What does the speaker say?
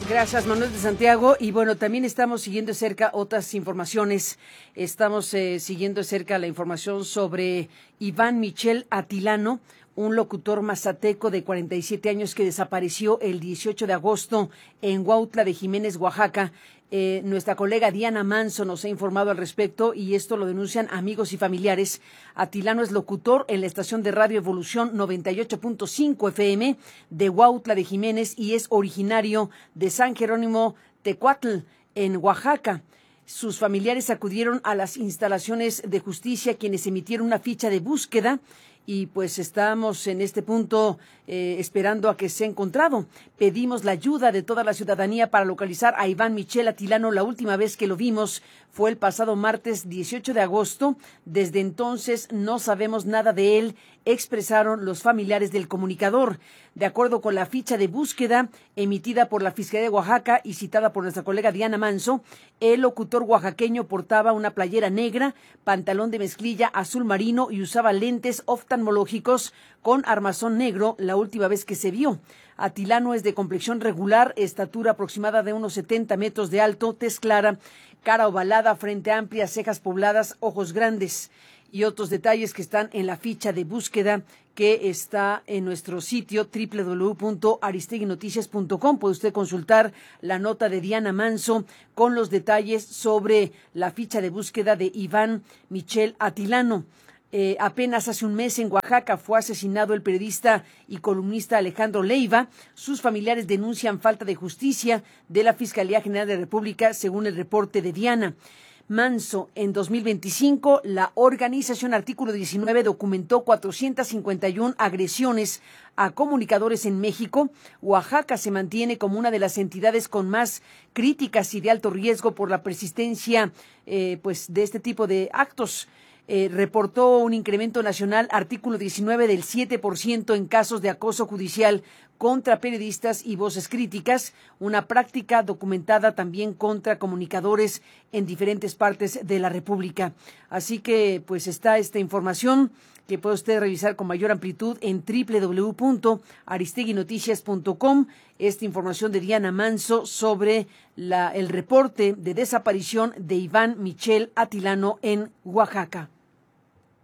Gracias, Manuel de Santiago. Y bueno, también estamos siguiendo de cerca otras informaciones. Estamos siguiendo de cerca la información sobre Iván Michel Atilano, un locutor mazateco de 47 años que desapareció el 18 de agosto en Huautla de Jiménez, Oaxaca. Nuestra colega Diana Manso nos ha informado al respecto y esto lo denuncian amigos y familiares. Atilano es locutor en la estación de Radio Evolución 98.5 FM de Huautla de Jiménez y es originario de San Jerónimo Tecuatl, en Oaxaca. Sus familiares acudieron a las instalaciones de justicia, quienes emitieron una ficha de búsqueda. Y pues estamos en este punto esperando a que sea encontrado. Pedimos la ayuda de toda la ciudadanía para localizar a Iván Michel Atilano. La última vez que lo vimos fue el pasado martes 18 de agosto. Desde entonces no sabemos nada de él, expresaron los familiares del comunicador. De acuerdo con la ficha de búsqueda emitida por la Fiscalía de Oaxaca y citada por nuestra colega Diana Manso, el locutor oaxaqueño portaba una playera negra, pantalón de mezclilla azul marino y usaba lentes oftalmológicos con armazón negro la última vez que se vio. Atilano es de complexión regular, estatura aproximada de unos 70 metros de alto, tez clara, cara ovalada, frente amplia, cejas pobladas, ojos grandes. Y otros detalles que están en la ficha de búsqueda que está en nuestro sitio www.aristeguinoticias.com. Puede usted consultar la nota de Diana Manso con los detalles sobre la ficha de búsqueda de Iván Michel Atilano. Apenas hace un mes en Oaxaca fue asesinado el periodista y columnista Alejandro Leiva. Sus familiares denuncian falta de justicia de la Fiscalía General de la República, según el reporte de Diana Manso. En 2025, la organización Artículo 19 documentó 451 agresiones a comunicadores en México. Oaxaca se mantiene como una de las entidades con más críticas y de alto riesgo por la persistencia de este tipo de actos. Reportó un incremento nacional, Artículo 19, del 7% en casos de acoso judicial contra periodistas y voces críticas, una práctica documentada también contra comunicadores en diferentes partes de la República. Así que pues está esta información que puede usted revisar con mayor amplitud en www.aristeguinoticias.com. Esta información de Diana Manso sobre el reporte de desaparición de Iván Michel Atilano en Oaxaca.